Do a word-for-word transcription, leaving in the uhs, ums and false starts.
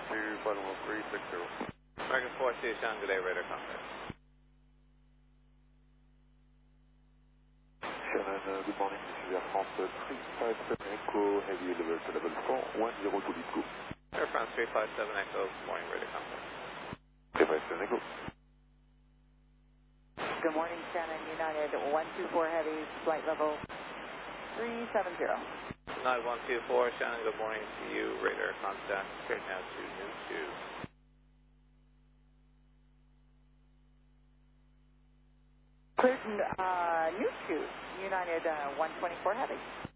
two, flight level three six zero. American four two, Shannon, good day, radar contact. Shannon, uh, good morning, this is Air France three five seven Echo, heavy level to level four, one zero two, lead go. Air France three five seven Echo, good morning, radar contact. three five seven Echo. Good morning, Shannon, United one two four Heavy, flight level three seven zero. United one two four, Shannon, good morning to you, radar contact, straight now to New two. Cleared uh, New two, United uh, one twenty-four Heavy.